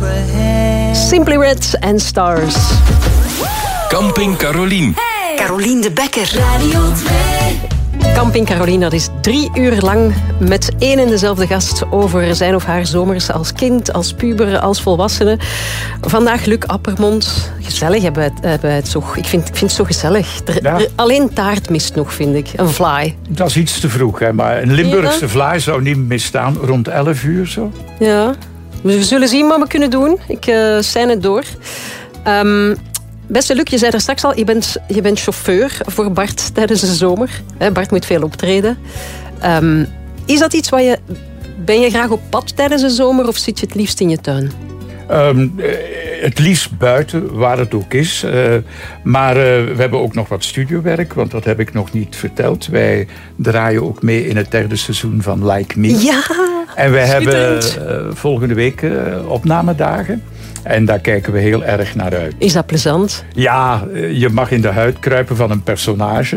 Simply Red and Stars. Camping Carolien. Hey. Carolien de Bekker. Radio 2. Camping Carolien, dat is 3 uur lang met één en dezelfde gast over zijn of haar zomers als kind, als puber, als volwassene. Vandaag Luc Appermond. Gezellig hebben wij het zo. Ik vind het zo gezellig. Alleen taart mist nog, vind ik. Een vlaai. Dat is iets te vroeg, hè? Maar een Limburgse vlaai zou niet misstaan. Rond 11 uur zo. Ja, we zullen zien wat we kunnen doen. Ik sein het door. Beste Luc, je zei er straks al, je bent chauffeur voor Bart tijdens de zomer. Bart moet veel optreden. Is dat iets ben je graag op pad tijdens de zomer of zit je het liefst in je tuin? Het liefst buiten, waar het ook is. Maar we hebben ook nog wat studiowerk, want dat heb ik nog niet verteld. Wij draaien ook mee in het 3e seizoen van Like Me. Ja, en wij hebben schitterend. volgende week opnamedagen. En daar kijken we heel erg naar uit. Is dat plezant? Ja, je mag in de huid kruipen van een personage.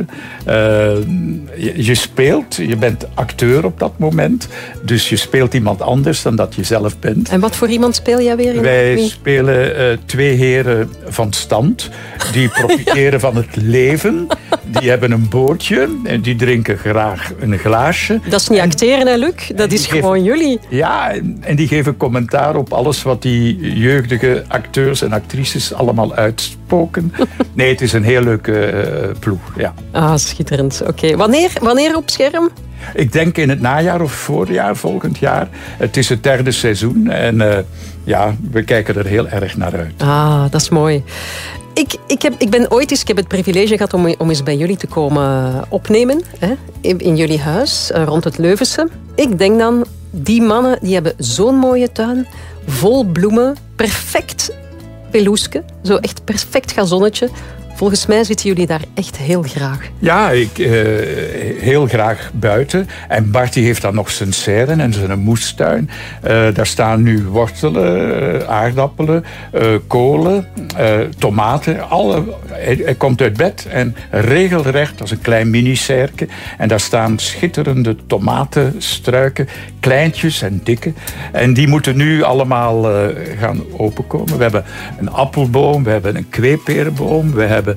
Je speelt, je bent acteur op dat moment. Dus je speelt iemand anders dan dat je zelf bent. En wat voor iemand speel jij weer? Wij spelen 2 heren van stand. Die profiteren van het leven. Die hebben een bootje. En die drinken graag een glaasje. Dat is niet acteren, hè, Luc? Dat is gewoon jullie. Ja, en die geven commentaar op alles wat die jeugdige acteurs en actrices allemaal uitspoken. Nee, het is een heel leuke ploeg. Ja. Ah, schitterend. Oké. Wanneer op scherm? Ik denk in het najaar of voorjaar, volgend jaar. Het is het 3e seizoen. En we kijken er heel erg naar uit. Ah, dat is mooi. Ik heb het privilege gehad om eens bij jullie te komen opnemen. Hè, in jullie huis, rond het Leuvense. Ik denk dan, die mannen die hebben zo'n mooie tuin. Vol bloemen, perfect peloeske. Zo echt perfect gazonnetje. Volgens mij zitten jullie daar echt heel graag. Ja, heel graag buiten. En Bart die heeft dan nog zijn serren en zijn moestuin. Daar staan nu wortelen, aardappelen, kolen, tomaten. Hij komt uit bed en regelrecht als een klein mini-serke. En daar staan schitterende tomatenstruiken, kleintjes en dikke. En die moeten nu allemaal gaan openkomen. We hebben een appelboom, we hebben een kweeperenboom, we hebben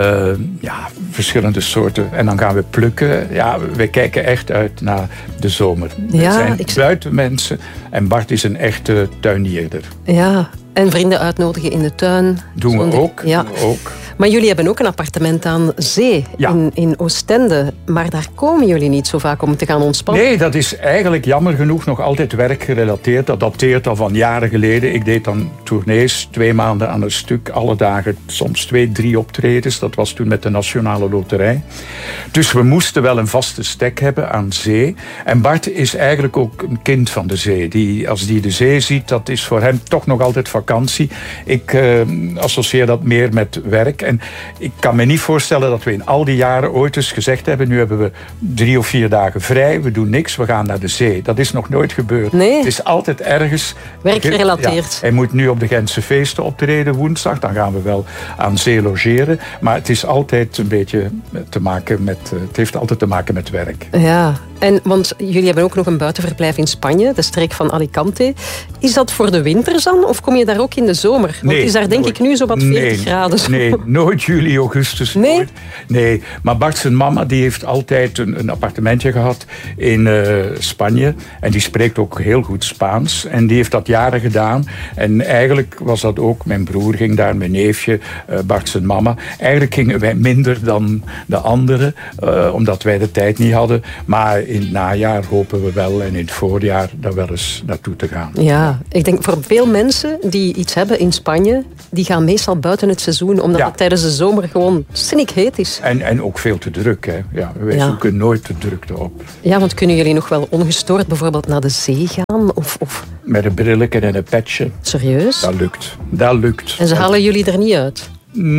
verschillende soorten. En dan gaan we plukken. Ja, wij kijken echt uit naar de zomer. Ja, we zijn buitenmensen en Bart is een echte tuinierder. Ja, en vrienden uitnodigen in de tuin. Doen we ook. Ja. Maar jullie hebben ook een appartement aan zee in Oostende. Maar daar komen jullie niet zo vaak om te gaan ontspannen. Nee, dat is eigenlijk jammer genoeg nog altijd werkgerelateerd. Dat dateert al van jaren geleden. Ik deed dan tournees, 2 maanden aan een stuk. Alle dagen, soms 2, 3 optredens. Dat was toen met de Nationale Loterij. Dus we moesten wel een vaste stek hebben aan zee. En Bart is eigenlijk ook een kind van de zee. Als die de zee ziet, dat is voor hem toch nog altijd vakantie. Ik associeer dat meer met werk. En ik kan me niet voorstellen dat we in al die jaren ooit eens gezegd hebben, nu hebben we 3 of 4 dagen vrij, we doen niks, we gaan naar de zee. Dat is nog nooit gebeurd. Nee. Het is altijd ergens werkgerelateerd. Ja, hij moet nu op de Gentse feesten optreden woensdag, dan gaan we wel aan zee logeren. Maar het is altijd een beetje te maken met, het heeft altijd te maken met werk. Ja, want jullie hebben ook nog een buitenverblijf in Spanje, de streek van Alicante. Is dat voor de winter dan, of kom je daar ook in de zomer? Want het is daar denk ik nu zo wat 40 graden. Zo. Nee, nooit juli, augustus. Nee? Nooit. Nee, maar Bart zijn mama die heeft altijd een appartementje gehad in Spanje. En die spreekt ook heel goed Spaans. En die heeft dat jaren gedaan. En eigenlijk was dat ook, mijn broer ging daar, mijn neefje, Bart zijn mama. Eigenlijk gingen wij minder dan de anderen, omdat wij de tijd niet hadden. Maar in het najaar hopen we wel en in het voorjaar daar wel eens naartoe te gaan. Ja, ik denk voor veel mensen die iets hebben in Spanje, die gaan meestal buiten het seizoen, omdat het tijdens de zomer gewoon zinnig heet is. En ook veel te druk. Hè. Ja, wij zoeken nooit de drukte op. Ja, want kunnen jullie nog wel ongestoord bijvoorbeeld naar de zee gaan? Of... Met een brilletje en een petje. Serieus? Dat lukt. En ze halen jullie er niet uit?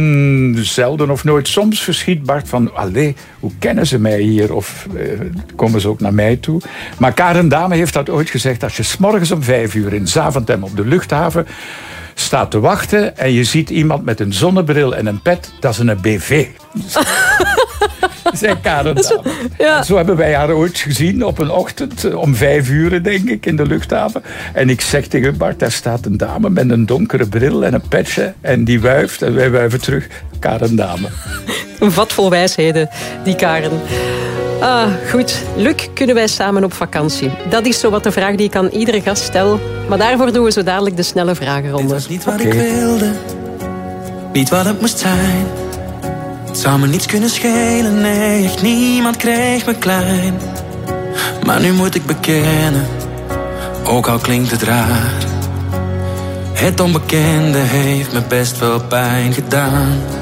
Zelden of nooit. Soms verschiet Bart van, allee, hoe kennen ze mij hier? Of komen ze ook naar mij toe? Maar Karen Dame heeft dat ooit gezegd. Als je 's morgens om 5 uur in Zaventem op de luchthaven staat te wachten en je ziet iemand met een zonnebril en een pet, dat is een BV. zei Karen Dame. Ja. Zo hebben wij haar ooit gezien op een ochtend om 5:00, denk ik, in de luchthaven. En ik zeg tegen Bart, daar staat een dame met een donkere bril en een petje. En die wuift en wij wuiven terug. Karen Dame. Een vat vol wijsheden, die Karen. Goed. Luc, kunnen wij samen op vakantie? Dat is zo wat de vraag die ik aan iedere gast stel. Maar daarvoor doen we zo dadelijk de snelle vragenronde. Dit was niet wat ik wilde, niet wat het moest zijn. Het zou me niets kunnen schelen, nee, echt niemand kreeg me klein. Maar nu moet ik bekennen, ook al klinkt het raar. Het onbekende heeft me best wel pijn gedaan.